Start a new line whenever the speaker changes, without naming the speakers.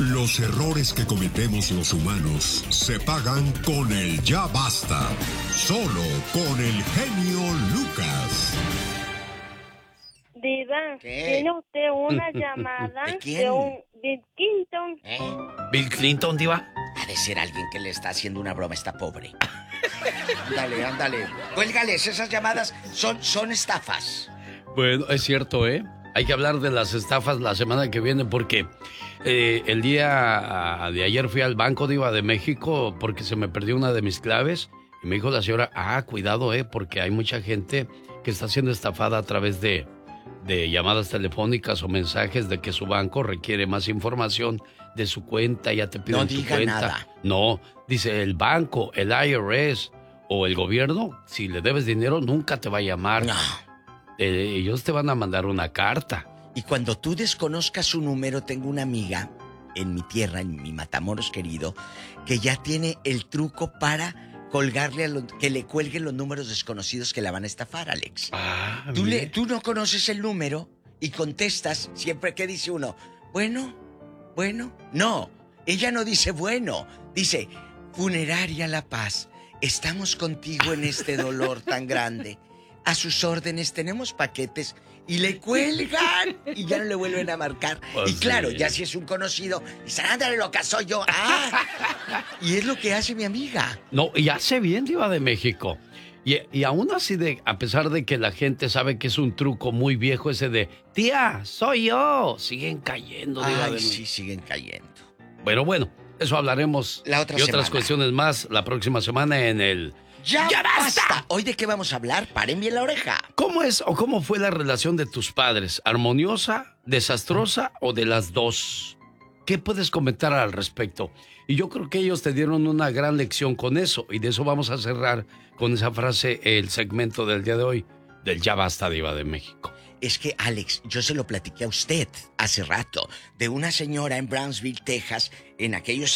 Los errores que cometemos los humanos se pagan con el ya basta. Solo con el genio Lucas.
Diva,
¿Qué?
¿tiene usted una llamada
¿De quién?
de un Bill Clinton?
¿Bill Clinton, Diva?
Ha de ser alguien que le está haciendo una broma a esta pobre. Ándale, ándale. Cuélgales, esas llamadas son estafas.
Bueno, es cierto, ¿eh? Hay que hablar de las estafas la semana que viene porque el día de ayer fui al Banco Diva de México porque se me perdió una de mis claves y me dijo la señora, cuidado, porque hay mucha gente que está siendo estafada a través de llamadas telefónicas o mensajes de que su banco requiere más información de su cuenta, ya te piden
No
tu
diga
cuenta.
nada.
No, dice el banco, el IRS o el gobierno, si le debes dinero nunca te va a llamar.
No.
Ellos te van a mandar una carta.
Y cuando tú desconozcas su número, tengo una amiga en mi tierra, en mi Matamoros querido, que ya tiene el truco para colgarle que le cuelguen los números desconocidos que la van a estafar, Alex. Tú no conoces el número y contestas siempre que dice uno, bueno. No, ella no dice bueno, dice, Funeraria La Paz, estamos contigo en este dolor tan grande. A sus órdenes, tenemos paquetes. Y le cuelgan y ya no le vuelven a marcar.
Pues
y claro,
sí.
ya si es un conocido, dice, ándale, loca, soy yo. Y es lo que hace mi amiga.
No, y hace bien, Diva de México. Y aún así, a pesar de que la gente sabe que es un truco muy viejo ese de, tía, soy yo, siguen cayendo, Diva de México.
Sí, siguen cayendo.
Bueno, eso hablaremos
La otra
y otras
semana.
cuestiones más la próxima semana en el...
¡Ya basta! ¿Hoy de qué vamos a hablar? Paren bien la oreja.
¿Cómo es o cómo fue la relación de tus padres? ¿Armoniosa, desastrosa o de las dos? ¿Qué puedes comentar al respecto? Y yo creo que ellos te dieron una gran lección con eso. Y de eso vamos a cerrar con esa frase el segmento del día de hoy, del Ya Basta, Diva de México.
Es que, Alex, yo se lo platiqué a usted hace rato, de una señora en Brownsville, Texas, en aquellos